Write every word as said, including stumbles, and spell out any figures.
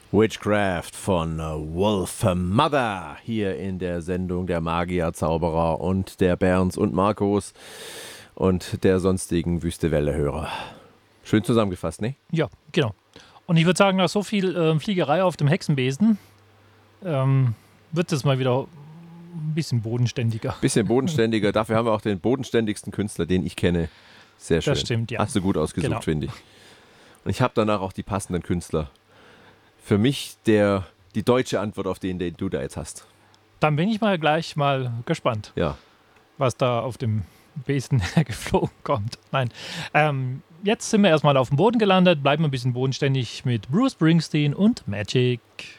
Witchcraft von Wolf Mother hier in der Sendung der Magier, Zauberer und der Berns und Markus und der sonstigen Wüstewelle-Hörer. Schön zusammengefasst, ne? Ja, genau. Und ich würde sagen, nach so viel äh, Fliegerei auf dem Hexenbesen ähm, wird es mal wieder ein bisschen bodenständiger. Bisschen bodenständiger. Dafür haben wir auch den bodenständigsten Künstler, den ich kenne. Sehr schön. Das stimmt, ja. Hast du gut ausgesucht, Genau. finde ich. Und ich habe danach auch die passenden Künstler. Für mich der, die deutsche Antwort auf den, den du da jetzt hast. Dann bin ich mal gleich mal gespannt, Ja. was da auf dem Besen geflogen kommt. Nein. Ähm, jetzt sind wir erstmal auf dem Boden gelandet, bleiben ein bisschen bodenständig mit Bruce Springsteen und Magic.